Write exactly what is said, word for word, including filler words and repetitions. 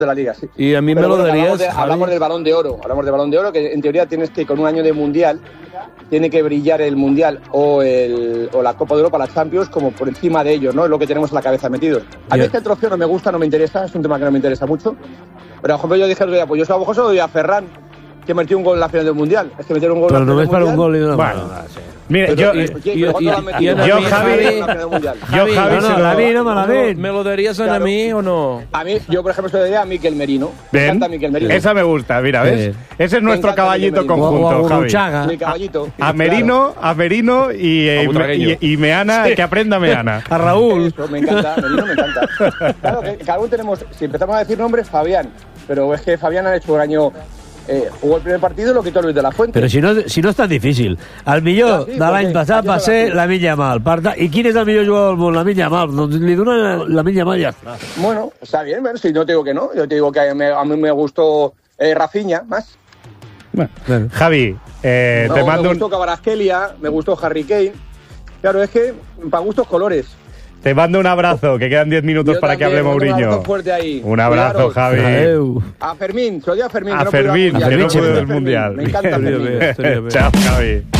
de la Liga, sí. Y a mí Pero me lo bueno, darías, hablamos, de, hablamos del Balón de Oro, hablamos del Balón de Oro, que en teoría tienes que, con un año de Mundial, tiene que brillar el Mundial o el o la Copa de Europa, la Champions, como por encima de ellos, ¿no? Es lo que tenemos en la cabeza metidos. A mí este trofeo no me gusta, no me interesa, es un tema que no me interesa mucho. Pero, por ejemplo, yo dije el otro día, pues yo soy abojoso, doy a Ferran, que metió un gol en la final del Mundial. Es que metieron un gol Pero en la no final ves para un gol y una Bueno, mano. mira, Pero, yo, y- yo, y- pero ¿cuánto y- lo han y- metido? y- ¿Cuánto yo, lo han Javi- metido en la final del Mundial? Javi, No, no, se lo- la vi, no me la vi. ¿Me lo darías a Claro. mí o no? A mí, yo por ejemplo, soy de a Mikel Merino. Me Ven, encanta Mikel Merino. esa me gusta, mira, ¿ves? Sí. Ese es nuestro encanta caballito Miguel Merino. O a conjunto, Javi. Gurruchaga. Mi caballito. A Merino, a Merino y, eh, A y, Butragueño. y- y Meana, que aprenda Meana. A Raúl. Eso, me encanta, Merino me encanta. Claro, que cada uno tenemos, si empezamos a decir nombres, Fabián. Pero es que Fabián ha hecho un año, eh, jugó el primer partido y lo quitó Luis de la Fuente. Però si no, si no és tan difícil. El millor Ah, sí, de l'any perquè passat va això ser va- Lamine Yamal. Per tant, I quin és el millor jugador del món? Lamine Yamal. Doncs li donen Lamine Yamal i ja està. Bueno, está bien, bueno, si no te digo que no. Yo te digo que a mí, a mí me gustó eh, Rafinha más. Bueno, Javi, eh, No, te me mando gustó un, Kvaratskhelia, me gustó Harry Kane. Claro, es que para gustos colores. te mando un abrazo, que quedan diez minutos Yo para que hable también, un Mourinho. abrazo fuerte ahí. Un abrazo, Cuidaros. Javi. Adéu. A Fermín, se lo digo a Fermín. A que no pudo ir al Fermín, Mundial. que no pudo ir al Fermín, Mundial. Me encanta Estaría Fermín. bé, estaria bé. Chao, Javi.